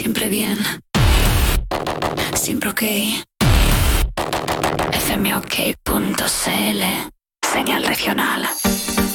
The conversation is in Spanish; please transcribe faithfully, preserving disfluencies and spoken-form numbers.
Siempre bien. Siempre ok. f m o k punto c l. Señal regional.